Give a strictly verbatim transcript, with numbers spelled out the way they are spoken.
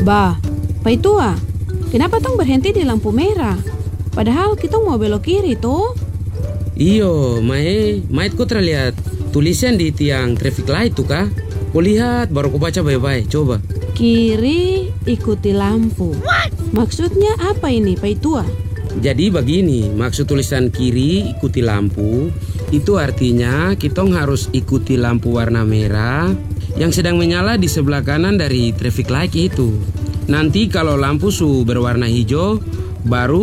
Bah, Pai Tua, kenapa tong berhenti di lampu merah? Padahal kita mau belok kiri toh? Iyo, Mae, Mae kau terlihat tulisan di tiang traffic light tuh kah? Kau lihat baru kau baca baik-baik, coba. Kiri ikuti lampu. Maksudnya apa ini, Pai Tua? Jadi begini, maksud tulisan kiri ikuti lampu itu artinya kita harus ikuti lampu warna merah yang sedang menyala di sebelah kanan dari traffic light itu. Nanti kalau lampu su berwarna hijau, baru